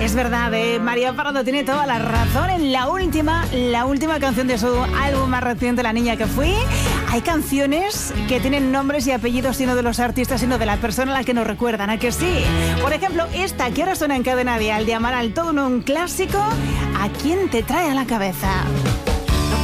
Es verdad, María Parrado tiene toda la razón. En la última canción de su álbum más reciente, La niña que fui, hay canciones que tienen nombres y apellidos, sino de los artistas, sino de la persona a la que nos recuerdan, ¿a que sí? Por ejemplo, esta que ahora suena en Cadena Dial de Amaral, todo un clásico, ¿a quién te trae a la cabeza?